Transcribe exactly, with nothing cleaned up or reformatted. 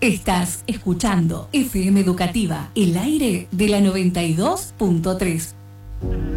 Estás escuchando F M Educativa, el aire de la noventa y dos punto tres.